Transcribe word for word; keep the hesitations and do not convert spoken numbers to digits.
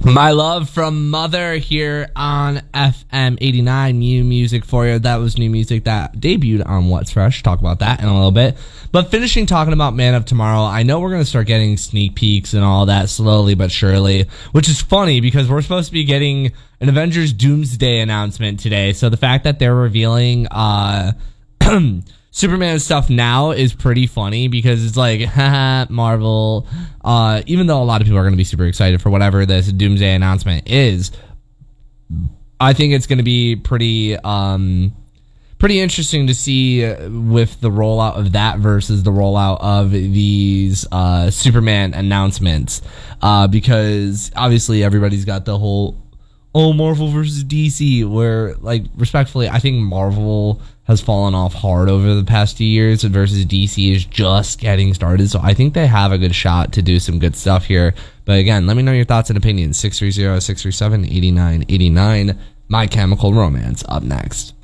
My Love from Mother here on F M eighty-nine. New music for you. That was new music that debuted on What's Fresh. Talk about that in a little bit. But finishing talking about Man of Tomorrow, I know we're going to start getting sneak peeks and all that slowly but surely, which is funny because we're supposed to be getting an Avengers Doomsday announcement today. So the fact that they're revealing uh, Superman stuff now is pretty funny because it's like, haha, Marvel. Uh, even though a lot of people are going to be super excited for whatever this Doomsday announcement is, I think it's going to be pretty, um, pretty interesting to see with the rollout of that versus the rollout of these uh, Superman announcements. Uh, because obviously everybody's got the whole, oh, Marvel versus D C, where, like, respectfully, I think Marvel has fallen off hard over the past few years versus D C is just getting started. So I think they have a good shot to do some good stuff here. But again, let me know your thoughts and opinions. six three zero, six three seven, eight nine eight nine. My Chemical Romance up next.